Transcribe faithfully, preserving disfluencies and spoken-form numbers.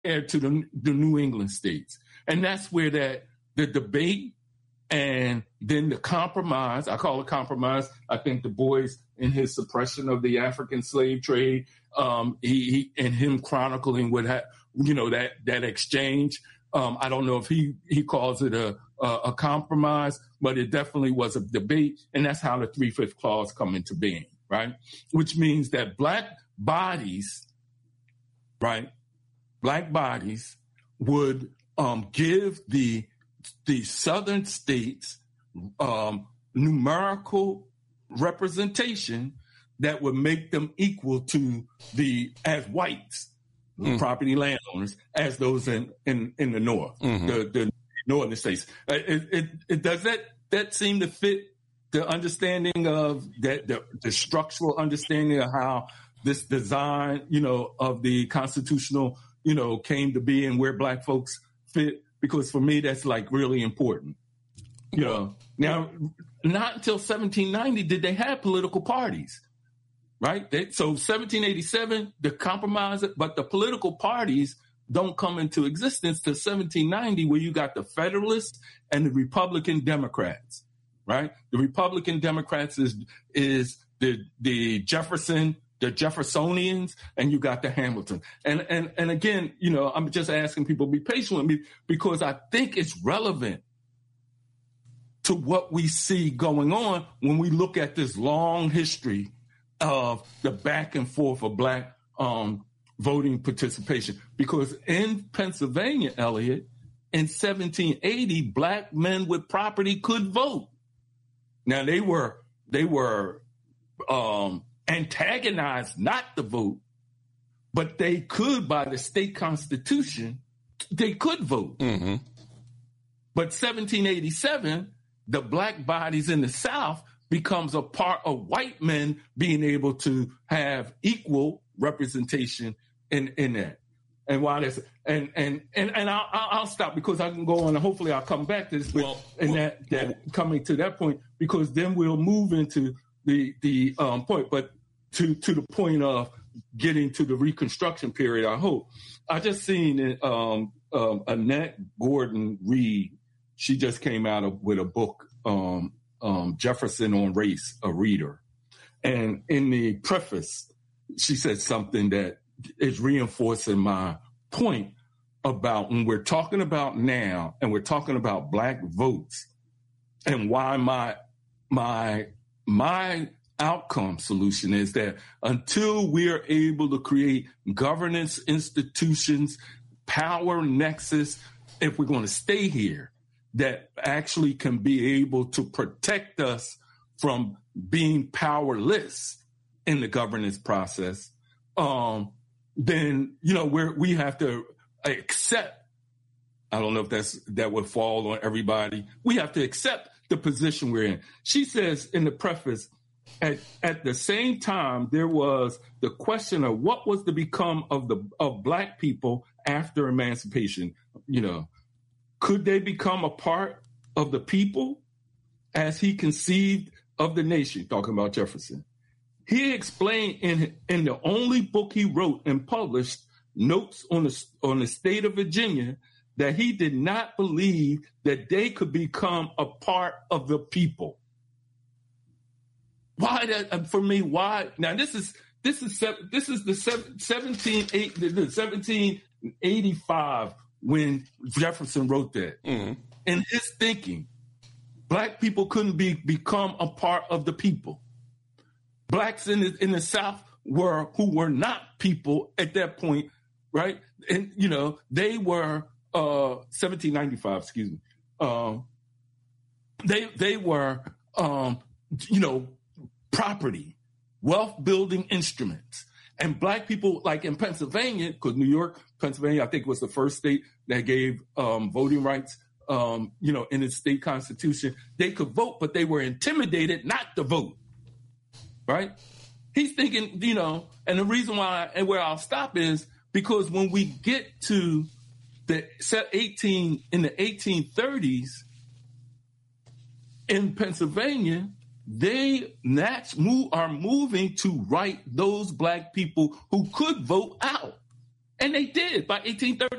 to the, the New England states. And that's where that the debate and then the compromise, I call it compromise. I think Du Bois in his suppression of the African slave trade, um, he, he and him chronicling what ha- you know that that exchange. Um, I don't know if he he calls it a, a a compromise, but it definitely was a debate, and that's how the three-fifth clause come into being, right? Which means that black bodies, right, black bodies would um, give the the southern states um, numerical representation that would make them equal to the as whites, mm. property landowners, as those in in, in the north, mm-hmm. the, the northern states. It, it, it does that that seem to fit the understanding of that the, the structural understanding of how this design, you know, of the constitutional, you know, came to be and where black folks fit. Because for me, that's like really important. You know, now, not until seventeen ninety did they have political parties, right? They, so seventeen eighty-seven, the compromise, but the political parties don't come into existence till seventeen ninety, where you got the Federalists and the Republican Democrats, right? The Republican Democrats is is the the Jefferson, the Jeffersonians, and you got the Hamilton. And, and, and again, you know, I'm just asking people to be patient with me because I think it's relevant to what we see going on when we look at this long history of the back and forth of black um, voting participation. Because in Pennsylvania, Elliot, in seventeen eighty, black men with property could vote. Now they were, they were, um, antagonized not to vote, but they could, by the state constitution, they could vote. Mm-hmm. But seventeen eighty-seven, the black bodies in the South becomes a part of white men being able to have equal representation in, in that. And while that's and and and and I'll, I'll stop because I can go on and hopefully I'll come back to this. But well, and well, that that well, coming to that point, because then we'll move into the the um, point, but to to the point of getting to the Reconstruction period, I hope. I just seen um, um, Annette Gordon Reed. She just came out of, with a book, um, um, Jefferson on Race, a Reader. And in the preface, she said something that is reinforcing my point about when we're talking about now and we're talking about black votes and why my my my outcome solution is that until we're able to create governance institutions, power nexus, if we're going to stay here, that actually can be able to protect us from being powerless in the governance process, um, then, you know, we're, we have to accept, I don't know if that's that would fall on everybody, we have to accept the position we're in. She says in the preface, At, at the same time, there was the question of what was to become of the of black people after emancipation. You know, could they become a part of the people as he conceived of the nation? Talking about Jefferson, he explained in in the only book he wrote and published, Notes on the on the State of Virginia, that he did not believe that they could become a part of the people. Why that for me? Why now? This is this is this is the seventeen eighty-five when Jefferson wrote that. Mm-hmm. In his thinking, black people couldn't be become a part of the people. Blacks in the, in the South were who were not people at that point, right? And you know they were uh, seventeen ninety-five. Excuse me. Um, they they were um, you know. property, wealth building instruments. And black people, like in Pennsylvania, because New York, Pennsylvania, I think was the first state that gave um, voting rights, um, you know, in its state constitution. They could vote, but they were intimidated not to vote, right? He's thinking, you know, and the reason why, and where I'll stop is because when we get to the eighteen in the eighteen thirties in Pennsylvania, they next move, are moving to write those black people who could vote out. And they did by eighteen thirty.